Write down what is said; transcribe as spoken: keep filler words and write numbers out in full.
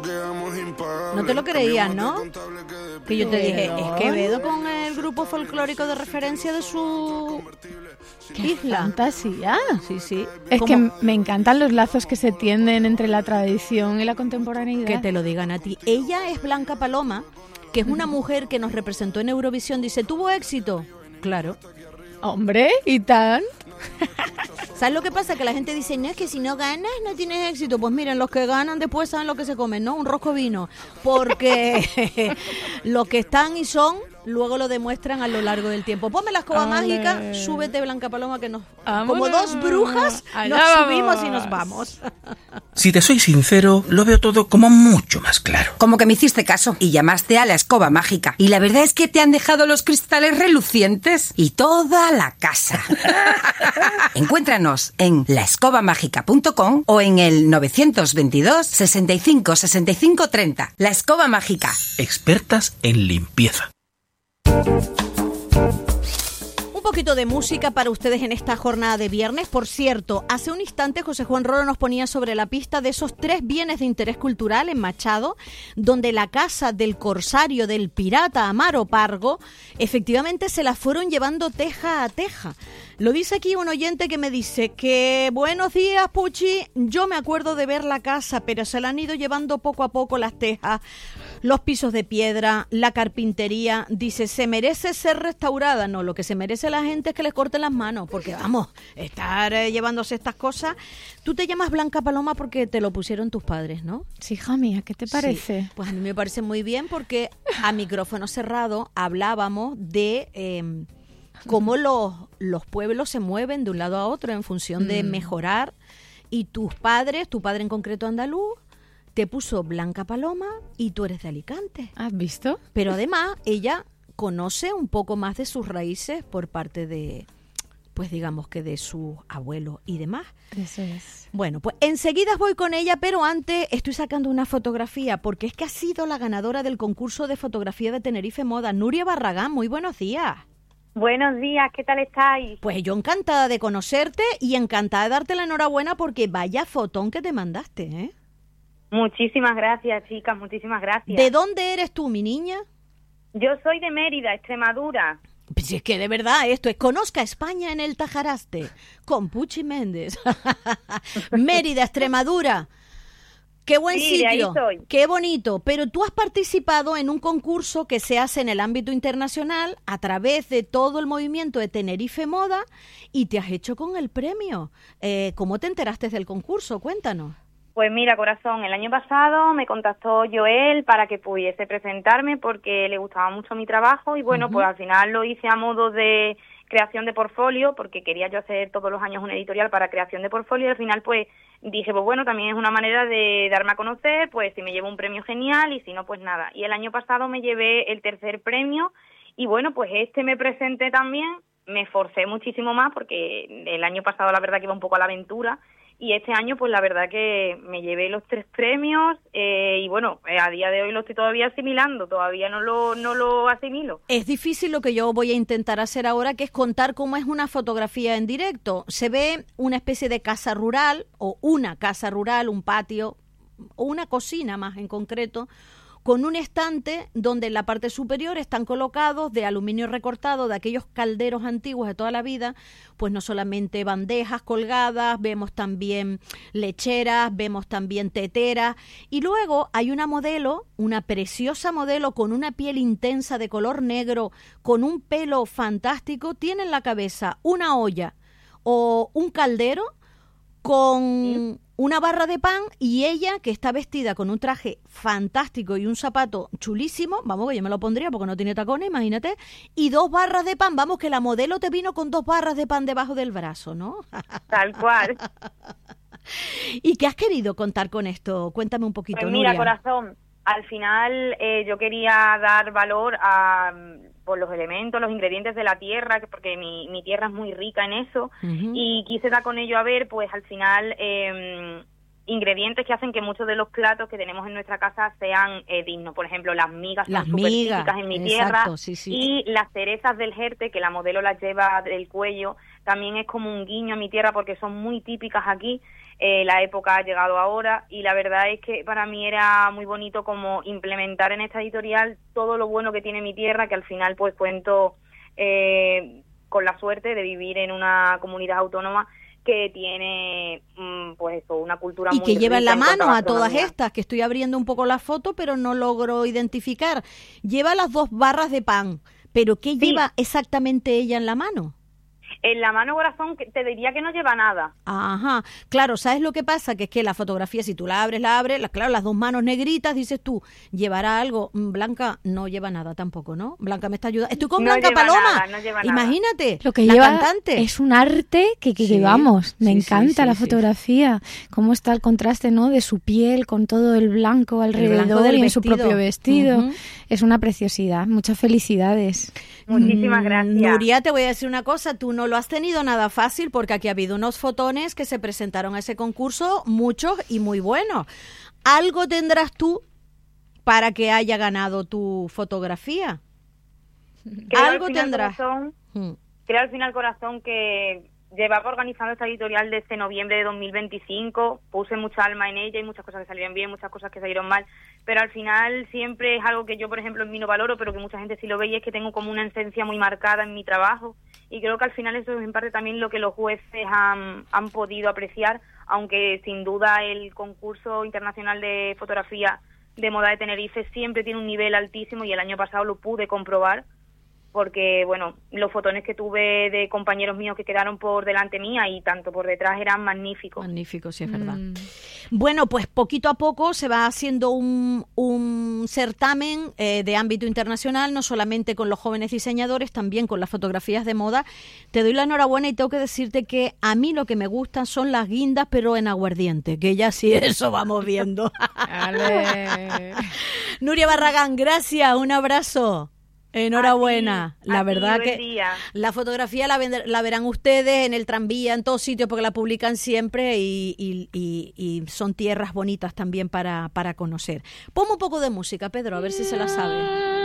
No te lo creías, ¿no? Que yo te dije, es Quevedo con el grupo folclórico de referencia de su ¡Qué isla. fantasía! Sí, sí. Es ¿Cómo? que me encantan los lazos que se tienden entre la tradición y la contemporaneidad. Que te lo digan a ti. Ella es Blanca Paloma, que es una mujer que nos representó en Eurovisión. Dice, ¿tuvo éxito? Claro. Hombre, ¿y tan? ¿Sabes lo que pasa? Que la gente dice, no, es que si no ganas no tienes éxito. Pues miren, los que ganan después saben lo que se comen, ¿no? Un rosco vino. Porque los que están y son, luego lo demuestran a lo largo del tiempo. Ponme la escoba Ale. mágica, súbete Blanca Paloma, que nos, Vámonos. como dos brujas, Allá nos vamos. subimos y nos vamos. Si te soy sincero, lo veo todo como mucho más claro. Como que me hiciste caso y llamaste a la escoba mágica. Y la verdad es que te han dejado los cristales relucientes y toda la casa. Encuéntranos en la escoba mágica punto com o en el nueve dos dos, sesenta y cinco, sesenta y cinco, treinta. La Escoba Mágica. Expertas en limpieza. Un poquito de música para ustedes en esta jornada de viernes. Por cierto, hace un instante José Juan Rolo nos ponía sobre la pista de esos tres bienes de interés cultural en Machado, donde la casa del corsario, del pirata Amaro Pargo, efectivamente se la fueron llevando teja a teja. Lo dice aquí un oyente que me dice que buenos días, Puchi, yo me acuerdo de ver la casa, pero se la han ido llevando poco a poco las tejas, los pisos de piedra, la carpintería. Dice, ¿se merece ser restaurada? No, lo que se merece la gente es que les corten las manos, porque vamos, estar eh, llevándose estas cosas. Tú te llamas Blanca Paloma porque te lo pusieron tus padres, ¿no? Sí, hija mía, ¿qué te parece? Sí, pues a mí me parece muy bien porque a micrófono cerrado hablábamos de eh, cómo los, los pueblos se mueven de un lado a otro en función de Mm. mejorar, y tus padres, tu padre en concreto andaluz, te puso Blanca Paloma y tú eres de Alicante. ¿Has visto? Pero además ella conoce un poco más de sus raíces por parte de, pues digamos que de sus abuelos y demás. Eso es. Bueno, pues enseguida voy con ella, pero antes estoy sacando una fotografía, porque es que ha sido la ganadora del concurso de fotografía de Tenerife Moda, Nuria Barragán. Muy buenos días. Buenos días, ¿qué tal estáis? Pues yo encantada de conocerte y encantada de darte la enhorabuena porque vaya fotón que te mandaste, ¿eh? Muchísimas gracias, chicas, muchísimas gracias. ¿De dónde eres tú, mi niña? Yo soy de Mérida, Extremadura. Pues es que de verdad esto es Conozca España en el Tajaraste, con Puchi Méndez. Mérida, Extremadura. Qué buen Sí, de ahí sitio, soy. qué bonito. Pero tú has participado en un concurso que se hace en el ámbito internacional a través de todo el movimiento de Tenerife Moda y te has hecho con el premio. Eh, ¿Cómo te enteraste del concurso? Cuéntanos. Pues mira, corazón, el año pasado me contactó Joel para que pudiese presentarme porque le gustaba mucho mi trabajo y bueno, Ujú. pues al final lo hice a modo de creación de portfolio porque quería yo hacer todos los años una editorial para creación de portfolio y al final pues dije, pues bueno, también es una manera de darme a conocer, pues si me llevo un premio genial y si no, pues nada. Y el año pasado me llevé el tercer premio y bueno, pues este me presenté también, me esforcé muchísimo más porque el año pasado la verdad que iba un poco a la aventura. Y este año, pues la verdad que me llevé los tres premios eh, y bueno, eh, a día de hoy lo estoy todavía asimilando, todavía no lo, no lo asimilo. Es difícil lo que yo voy a intentar hacer ahora, que es contar cómo es una fotografía en directo. Se ve una especie de casa rural, o una casa rural, un patio, o una cocina más en concreto, con un estante donde en la parte superior están colocados de aluminio recortado, de aquellos calderos antiguos de toda la vida, pues no solamente bandejas colgadas, vemos también lecheras, vemos también teteras, y luego hay una modelo, una preciosa modelo con una piel intensa de color negro, con un pelo fantástico, tiene en la cabeza una olla o un caldero con una barra de pan y ella, que está vestida con un traje fantástico y un zapato chulísimo, vamos, que yo me lo pondría porque no tiene tacones, imagínate, y dos barras de pan, vamos, que la modelo te vino con dos barras de pan debajo del brazo, ¿no? Tal cual. ¿Y qué has querido contar con esto? Cuéntame un poquito, Pues mira, Nuria. corazón, al final eh, yo quería dar valor a por los elementos, los ingredientes de la tierra, que- porque mi, mi tierra es muy rica en eso, Ujú. y quise dar con ello a ver, pues al final, eh, ingredientes que hacen que muchos de los platos que tenemos en nuestra casa sean eh, dignos. Por ejemplo, las migas Las son súper migas, típicas en mi exacto, tierra, sí, sí. y las cerezas del Jerte, que la modelo las lleva del cuello, también es como un guiño a mi tierra porque son muy típicas aquí. eh, la época ha llegado ahora, y la verdad es que para mí era muy bonito como implementar en esta editorial todo lo bueno que tiene mi tierra, que al final pues cuento eh, con la suerte de vivir en una comunidad autónoma que tiene pues eso, una cultura y muy que lleva en la rica en mano a todas gastronomía. estas, que estoy abriendo un poco la foto pero no logro identificar. Lleva las dos barras de pan, pero ¿qué Sí. lleva exactamente ella en la mano? En la mano, corazón, que te diría que no lleva nada. Ajá, claro, ¿sabes lo que pasa? Que es que la fotografía, si tú la abres, la abres, la, claro, las dos manos negritas, dices tú, ¿llevará algo? Mm, Blanca no lleva nada tampoco, ¿no? Blanca me está ayudando. Estoy con No Blanca lleva Paloma. nada, no lleva nada. Imagínate, Lo que la lleva cantante. es un arte que, que, Sí, que vamos, me sí, sí, encanta sí, la sí. fotografía, cómo está el contraste, ¿no?, de su piel con todo el blanco alrededor blanco del y en su vestido. propio vestido. Ujú. Es una preciosidad, muchas felicidades. Muchísimas Mm, gracias. Nuria, te voy a decir una cosa, tú no lo has tenido nada fácil porque aquí ha habido unos fotones que se presentaron a ese concurso, muchos y muy buenos. ¿Algo tendrás tú para que haya ganado tu fotografía? Creo Algo al final, tendrás. corazón, Mm. creo al final, corazón, que llevaba organizando esta editorial desde noviembre de dos mil veinticinco, puse mucha alma en ella y muchas cosas que salieron bien, muchas cosas que salieron mal, pero al final siempre es algo que yo, por ejemplo, en mí no valoro, pero que mucha gente sí lo ve, y es que tengo como una esencia muy marcada en mi trabajo, y creo que al final eso es en parte también lo que los jueces han, han podido apreciar, aunque sin duda el concurso internacional de fotografía de moda de Tenerife siempre tiene un nivel altísimo, y el año pasado lo pude comprobar, porque, bueno, los fotones que tuve de compañeros míos que quedaron por delante mía y tanto por detrás eran magníficos. Magnífico, sí, es verdad. Mm. Bueno, pues poquito a poco se va haciendo un, un certamen eh, de ámbito internacional, no solamente con los jóvenes diseñadores, también con las fotografías de moda. Te doy la enhorabuena y tengo que decirte que a mí lo que me gustan son las guindas, pero en aguardiente, que ya sí eso vamos viendo. Ale. Nuria Barragán, gracias, un abrazo. Enhorabuena. A ti, la a verdad ti, buen que día. la fotografía la, vender- la verán ustedes en el tranvía, en todos sitios, porque la publican siempre y, y- y- y son tierras bonitas también para, para conocer. Ponme un poco de música, Pedro, a ver si se la sabe.